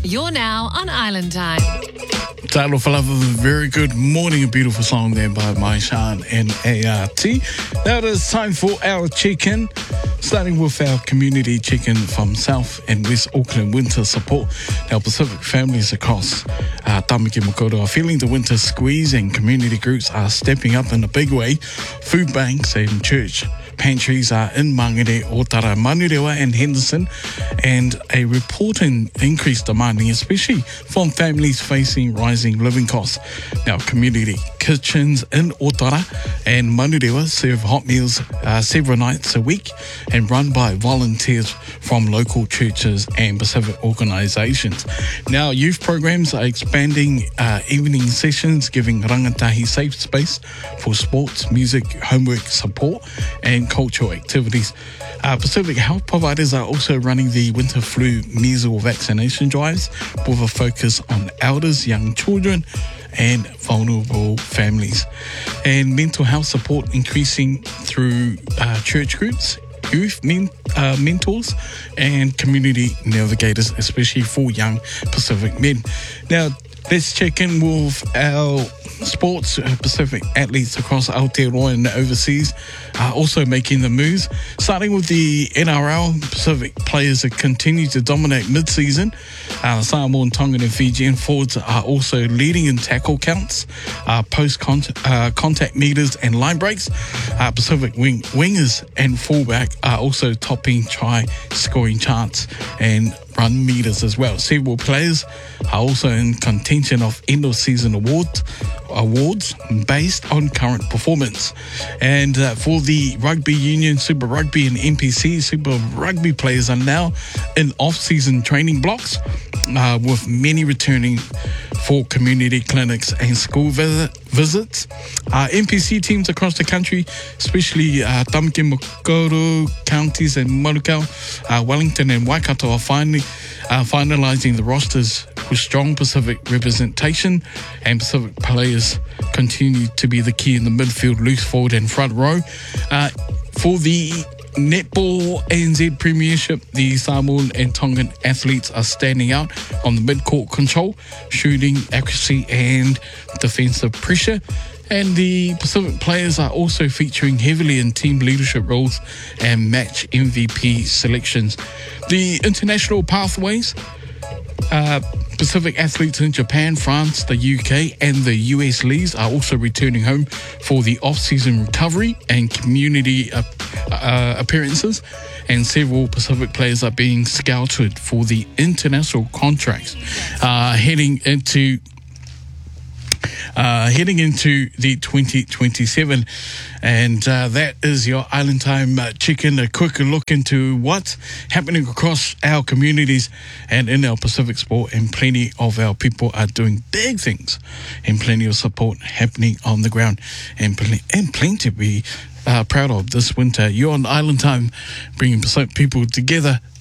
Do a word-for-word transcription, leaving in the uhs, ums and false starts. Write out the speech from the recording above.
You're now on Island Time. Title for Love of a very good morning, a beautiful song there by Maishan and A R T. Now it is time for our check-in, starting with our community check-in from South and West Auckland winter support. Our Pacific families across uh, Tamaki Makaurau are feeling the winter squeeze, and community groups are stepping up in a big way. Food banks and church pantries are in Mangere, Otara, Manurewa and Henderson, and a reporting increased demanding, especially from families facing rising living costs. Now, community kitchens in Otara and Manurewa serve hot meals uh, several nights a week and run by volunteers from local churches and Pacific organisations. Now, youth programs are expanding uh, evening sessions, giving rangatahi safe space for sports, music, homework support and cultural activities. Uh, Pacific health providers are also running the winter flu measles vaccination drives with a focus on elders, young children and vulnerable families. And mental health support increasing through uh, church groups, youth men, uh, mentors and community navigators, especially for young Pacific men. Now, let's check in with our sports. uh, Pacific athletes across Aotearoa and overseas are also making the moves. Starting with the N R L, Pacific players have continued to dominate mid-season. Uh, Samoan, Tongan and Fijian forwards are also leading in tackle counts, uh, post-contact uh, contact meters and line breaks. Uh, Pacific wing, wingers and fullback are also topping try-scoring charts and run meters as well. Several players are also in contention of end-of-season awards, awards based on current performance. And uh, for the Rugby Union, Super Rugby and N P C, Super Rugby players are now in off-season training blocks, uh, with many returning for community clinics and school visit, visits. Uh, N P C teams across the country, especially uh, Tamaki Makaurau counties and Manukau, uh, Wellington and Waikato, are finally uh, finalising the rosters with strong Pacific representation, and Pacific players continue to be the key in the midfield, loose forward and front row. Uh, for the Netball A N Z Premiership, the Samoan and Tongan athletes are standing out on the mid-court control, shooting accuracy and defensive pressure. And the Pacific players are also featuring heavily in team leadership roles and match M V P selections. The international pathways, uh, Pacific athletes in Japan, France, the U K and the U S leagues are also returning home for the off-season recovery and community uh, uh, appearances, and several Pacific players are being scouted for the international contracts uh, heading into Uh, heading into the twenty twenty-seven. And uh, that is your Island Time uh, check-in, a quick look into what's happening across our communities and in our Pacific sport, and plenty of our people are doing big things and plenty of support happening on the ground, and, pl- and plenty to be uh, proud of this winter. You're on Island Time, bringing Pacific people together